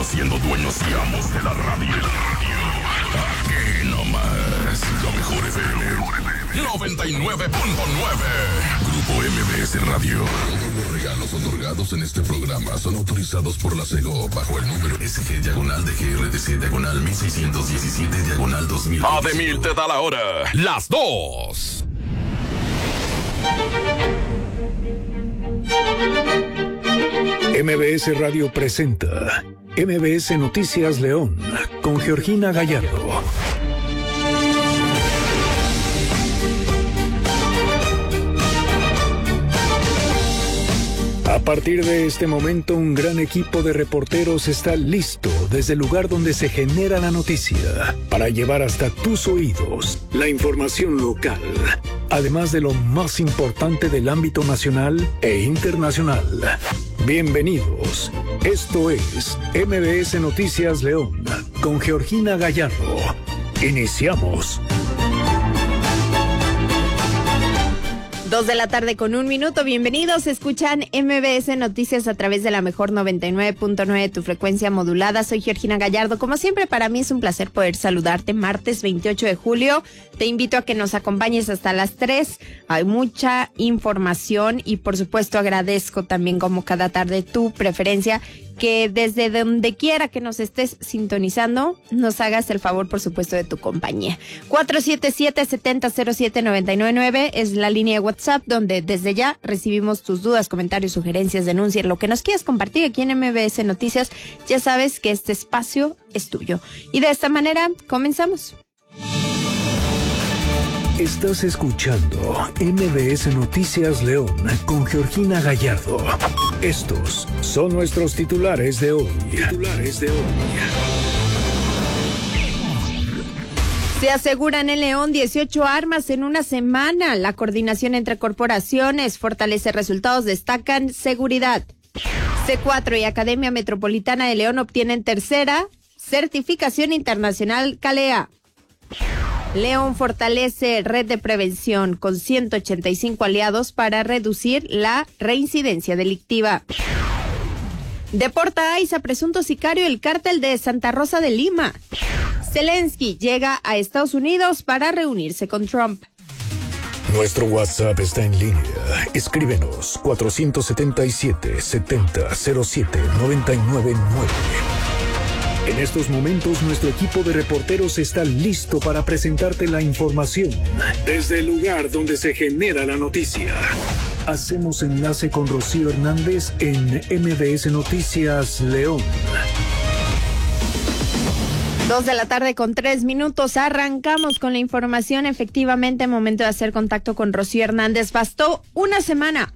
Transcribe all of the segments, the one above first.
siendo dueños y amos de la radio. Aquí nomás, la mejor FM 99.9. Grupo MBS Radio. Todos los regalos otorgados en este programa son autorizados por la SEGO bajo el número SG-DGRTC-1617-1617-2000. Ademil te da la hora, las 2. MBS Radio presenta MBS Noticias León con Georgina Gallardo. A partir de este momento, un gran equipo de reporteros está listo desde el lugar donde se genera la noticia para llevar hasta tus oídos la información local, además de lo más importante del ámbito nacional e internacional. Bienvenidos. Esto es MBS Noticias León con Georgina Gallardo. Iniciamos. 2:01 p.m. Bienvenidos, escuchan MBS Noticias a través de la mejor 99.9, tu frecuencia modulada. Soy Georgina Gallardo. Como siempre, para mí es un placer poder saludarte. Martes 28 de julio. Te invito a que nos acompañes hasta las 3. Hay mucha información y, por supuesto, agradezco también, como cada tarde, tu preferencia. Que desde donde quiera que nos estés sintonizando, nos hagas el favor, por supuesto, de tu compañía. 477-7007-999 es la línea de WhatsApp, donde desde ya recibimos tus dudas, comentarios, sugerencias, denuncias, lo que nos quieras compartir aquí en MBS Noticias. Ya sabes que este espacio es tuyo. Y de esta manera, comenzamos. Estás escuchando MBS Noticias León con Georgina Gallardo. Estos son nuestros titulares de hoy. Se aseguran en León 18 armas en una semana. La coordinación entre corporaciones fortalece resultados, destacan seguridad. C4 y Academia Metropolitana de León obtienen tercera certificación internacional CALEA. León fortalece red de prevención con 185 aliados para reducir la reincidencia delictiva. Deporta ICE a presunto sicario del cártel de Santa Rosa de Lima. Zelensky llega a Estados Unidos para reunirse con Trump. Nuestro WhatsApp está en línea. Escríbenos 477-7007-999. En estos momentos, nuestro equipo de reporteros está listo para presentarte la información desde el lugar donde se genera la noticia. Hacemos enlace con Rocío Hernández en MBS Noticias León. 2:03 p.m. Arrancamos con la información. Efectivamente, momento de hacer contacto con Rocío Hernández. Bastó una semana,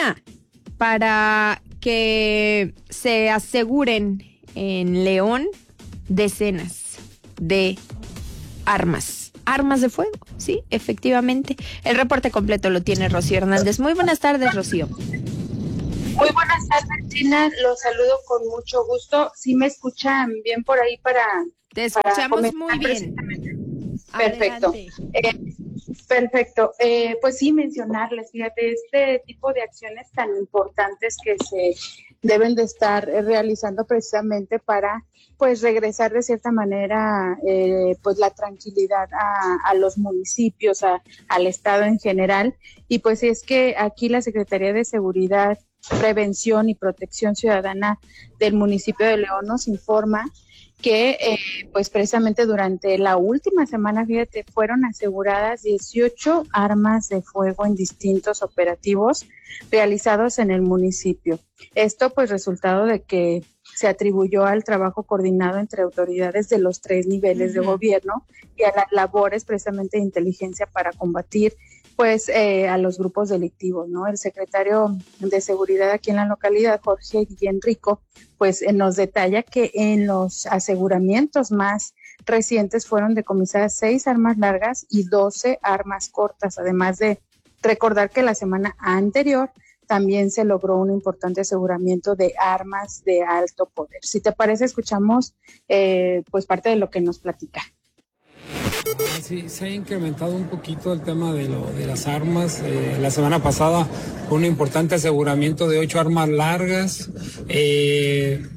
para que se aseguren en León decenas de armas de fuego, sí, efectivamente. El reporte completo lo tiene Rocío Hernández. Muy buenas tardes, Rocío. Muy buenas tardes, Gina. Los saludo con mucho gusto. ¿Sí me escuchan bien por ahí Te escuchamos muy bien. Perfecto. Perfecto. Pues sí, mencionarles, fíjate, este tipo de acciones tan importantes que se deben de estar realizando precisamente para, pues, regresar de cierta manera, pues, la tranquilidad a los municipios, al Estado en general. Y pues es que aquí la Secretaría de Seguridad, Prevención y Protección Ciudadana del municipio de León nos informa que pues precisamente durante la última semana, fíjate, fueron aseguradas 18 armas de fuego en distintos operativos realizados en el municipio. Esto pues resultado de que se atribuyó al trabajo coordinado entre autoridades de los 3 niveles de gobierno y a las labores precisamente de inteligencia para combatir pues a los grupos delictivos, ¿no? El secretario de Seguridad aquí en la localidad, Jorge Guillén Rico, pues nos detalla que en los aseguramientos más recientes fueron decomisadas 6 armas largas y 12 armas cortas, además de recordar que la semana anterior también se logró un importante aseguramiento de armas de alto poder. Si te parece, escuchamos pues parte de lo que nos platica. Sí, se ha incrementado un poquito el tema de las armas. La semana pasada fue un importante aseguramiento de 8 armas largas.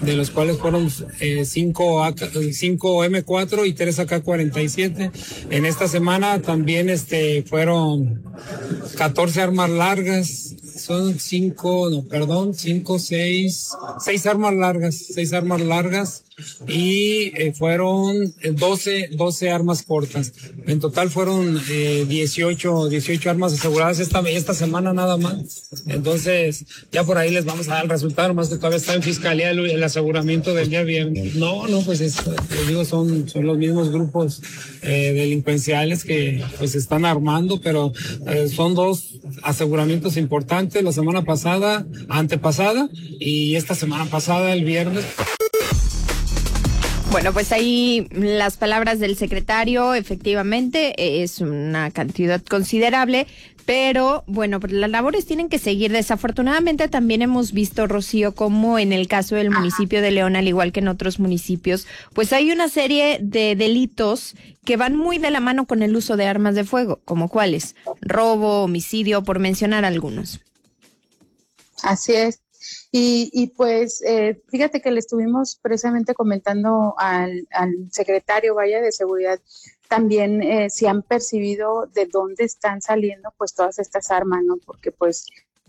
de los cuales fueron 5 M4 y 3 AK-47. En esta semana también fueron 14 armas largas, son 6 armas largas y fueron 12 armas cortas. En total fueron 18 armas aseguradas esta semana nada más. Entonces, ya por ahí les vamos a dar el resultado, más que todavía está en fiscalía el aseguramiento del día viernes. No, pues les digo, son los mismos grupos delincuenciales que pues están armando, pero son 2 aseguramientos importantes, la semana pasada, antepasada, y esta semana pasada, el viernes. Bueno, pues ahí las palabras del secretario, efectivamente, es una cantidad considerable, pero bueno, pues las labores tienen que seguir. Desafortunadamente también hemos visto, Rocío, como en el caso del municipio de León, al igual que en otros municipios, pues hay una serie de delitos que van muy de la mano con el uso de armas de fuego, como cuáles: robo, homicidio, por mencionar algunos. Así es. Y pues fíjate que le estuvimos precisamente comentando al secretario de Seguridad también si han percibido de dónde están saliendo pues todas estas armas, ¿no? Porque pues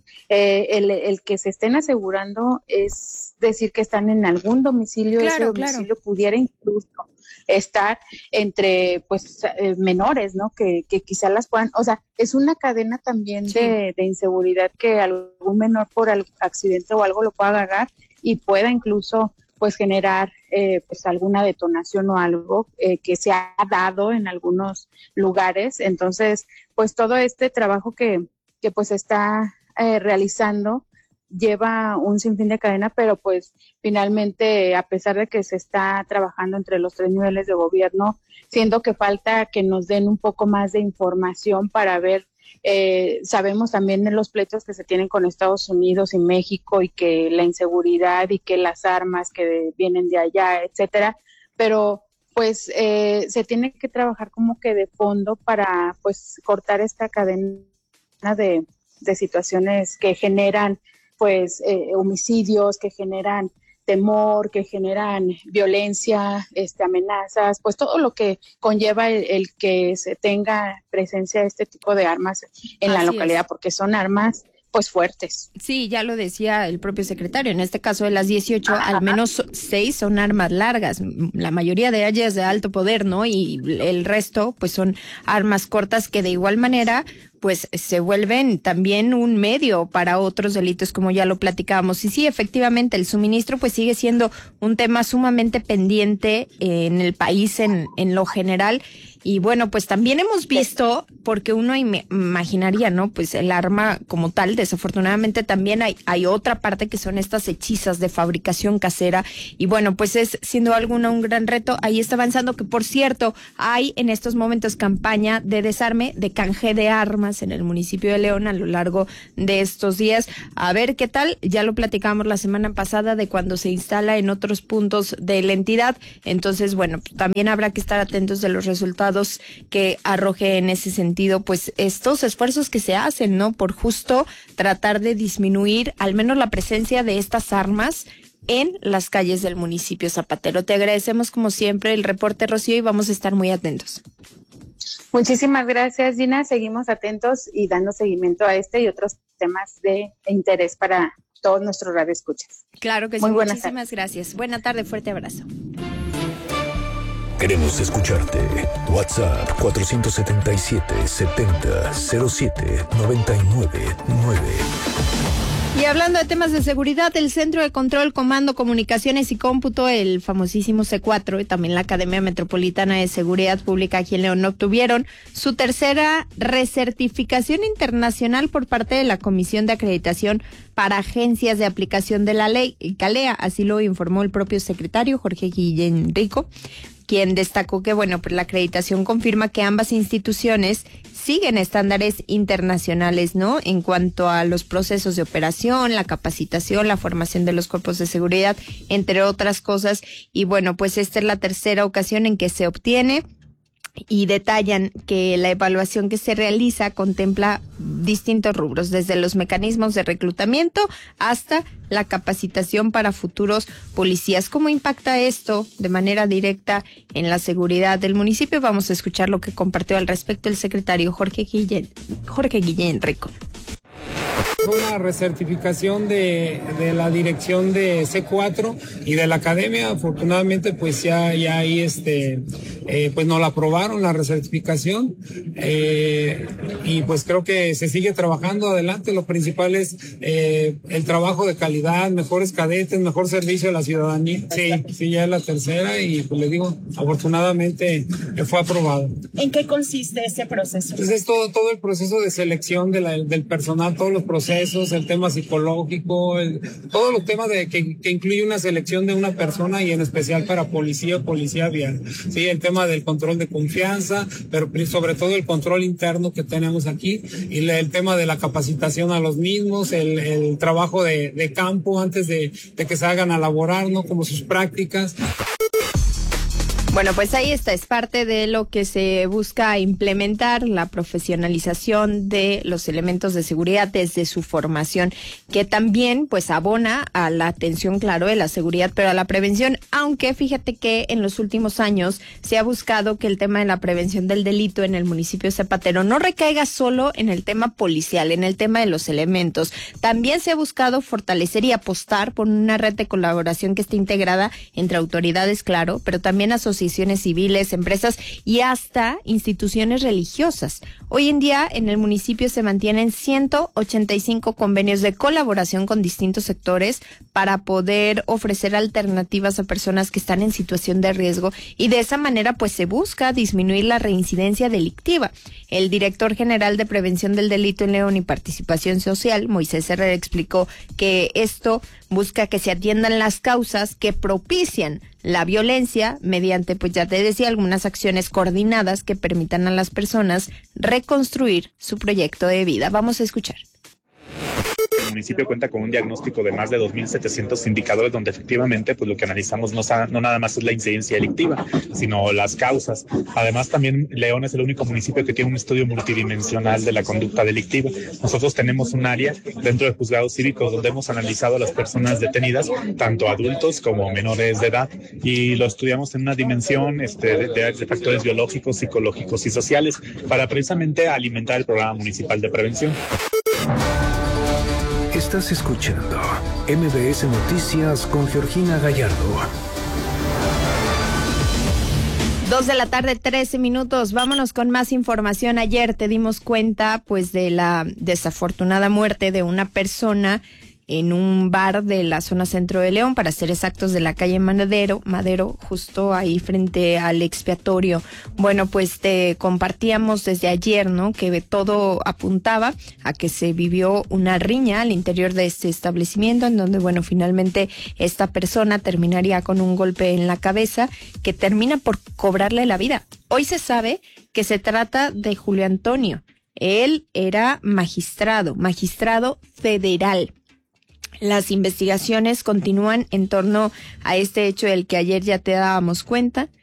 el que se estén asegurando es decir que están en algún domicilio, ese domicilio pudiera incluso estar entre pues menores, ¿no? Que quizá las puedan, o sea, es una cadena también de inseguridad que algún menor por accidente o algo lo pueda agarrar y pueda incluso pues generar pues alguna detonación o algo que se ha dado en algunos lugares. Entonces, pues todo este trabajo que pues está realizando lleva un sinfín de cadena, pero pues finalmente, a pesar de que se está trabajando entre los 3 niveles de gobierno, siendo que falta que nos den un poco más de información para ver, sabemos también de los pleitos que se tienen con Estados Unidos y México y que la inseguridad y que las armas que vienen de allá, etcétera, pero pues se tiene que trabajar como que de fondo para pues cortar esta cadena de situaciones que generan pues homicidios, que generan temor, que generan violencia, amenazas, pues todo lo que conlleva el que se tenga presencia de este tipo de armas en la localidad, porque son armas pues fuertes. Sí, ya lo decía el propio secretario, en este caso de las 18, al menos 6 son armas largas, la mayoría de ellas de alto poder, ¿no? Y el resto pues son armas cortas que de igual manera pues se vuelven también un medio para otros delitos, como ya lo platicábamos. Y sí, efectivamente, el suministro pues sigue siendo un tema sumamente pendiente en el país en lo general. Y bueno, pues también hemos visto, porque uno imaginaría, ¿no? Pues el arma como tal, desafortunadamente también hay otra parte que son estas hechizas de fabricación casera. Y bueno, pues es siendo alguna un gran reto. Ahí está avanzando, que por cierto, hay en estos momentos campaña de desarme, de canje de armas en el municipio de León a lo largo de estos días. A ver qué tal, ya lo platicamos la semana pasada de cuando se instala en otros puntos de la entidad. Entonces, bueno, también habrá que estar atentos de los resultados que arroje en ese sentido, pues estos esfuerzos que se hacen, ¿no? Por justo tratar de disminuir al menos la presencia de estas armas en las calles del municipio zapatero. Te agradecemos como siempre el reporte, Rocío, y vamos a estar muy atentos. Muchísimas gracias, Gina. Seguimos atentos y dando seguimiento a este y otros temas de interés para todos nuestros radioescuchas. Claro que sí. Muchísimas gracias. Buena tarde, fuerte abrazo. Queremos escucharte. WhatsApp 477-70-07-99-9. Y hablando de temas de seguridad, el Centro de Control, Comando, Comunicaciones y Cómputo, el famosísimo C4, y también la Academia Metropolitana de Seguridad Pública aquí en León obtuvieron su tercera recertificación internacional por parte de la Comisión de Acreditación para Agencias de Aplicación de la Ley, CALEA. Así lo informó el propio secretario, Jorge Guillén Rico, quien destacó que, bueno, pues la acreditación confirma que ambas instituciones siguen estándares internacionales, ¿no? En cuanto a los procesos de operación, la capacitación, la formación de los cuerpos de seguridad, entre otras cosas. Y bueno, pues esta es la tercera ocasión en que se obtiene y detallan que la evaluación que se realiza contempla distintos rubros, desde los mecanismos de reclutamiento hasta la capacitación para futuros policías. ¿Cómo impacta esto de manera directa en la seguridad del municipio? Vamos a escuchar lo que compartió al respecto el secretario Jorge Guillén Rico. Una recertificación de la dirección de C4 y de la academia. Afortunadamente pues ya ahí pues nos la aprobaron la recertificación, y pues creo que se sigue trabajando adelante. Lo principal es el trabajo de calidad, mejores cadetes, mejor servicio a la ciudadanía. Sí, ya es la tercera y pues les digo, afortunadamente fue aprobado. ¿En qué consiste ese proceso? Pues es todo el proceso de selección del personal, todos los procesos, el tema psicológico, todos los temas que incluye una selección de una persona y en especial para policía vial. Sí, el tema del control de confianza, pero sobre todo el control interno que tenemos aquí y el tema de la capacitación a los mismos, el trabajo de campo antes de que salgan a laborar, ¿no? Como sus prácticas. Bueno, pues ahí está, es parte de lo que se busca implementar, la profesionalización de los elementos de seguridad desde su formación, que también pues abona a la atención, claro, de la seguridad, pero a la prevención, aunque fíjate que en los últimos años se ha buscado que el tema de la prevención del delito en el municipio zapatero no recaiga solo en el tema policial, en el tema de los elementos. También se ha buscado fortalecer y apostar por una red de colaboración que esté integrada entre autoridades, claro, pero también asociaciones civiles, empresas y hasta instituciones religiosas. Hoy en día en el municipio se mantienen 185 convenios de colaboración con distintos sectores para poder ofrecer alternativas a personas que están en situación de riesgo y de esa manera pues se busca disminuir la reincidencia delictiva. El director general de Prevención del Delito en León y Participación Social, Moisés Herrera, explicó que esto busca que se atiendan las causas que propician la violencia mediante, pues ya te decía, algunas acciones coordinadas que permitan a las personas reconstruir su proyecto de vida. Vamos a escuchar. El municipio cuenta con un diagnóstico de más de 2.700 indicadores donde efectivamente pues lo que analizamos no nada más es la incidencia delictiva, sino las causas. Además también León es el único municipio que tiene un estudio multidimensional de la conducta delictiva. Nosotros tenemos un área dentro de juzgados cívicos donde hemos analizado a las personas detenidas, tanto adultos como menores de edad, y lo estudiamos en una dimensión de factores biológicos, psicológicos y sociales para precisamente alimentar el programa municipal de prevención. Estás escuchando MBS Noticias con Georgina Gallardo. 2:13 p.m. Vámonos con más información. Ayer te dimos cuenta pues de la desafortunada muerte de una persona en un bar de la zona centro de León, para ser exactos, de la calle Madero, justo ahí frente al expiatorio. Bueno, pues te compartíamos desde ayer, ¿no?, que todo apuntaba a que se vivió una riña al interior de este establecimiento, en donde, bueno, finalmente esta persona terminaría con un golpe en la cabeza que termina por cobrarle la vida. Hoy se sabe que se trata de Julio Antonio. Él era magistrado federal. Las investigaciones continúan en torno a este hecho del que ayer ya te dábamos cuenta.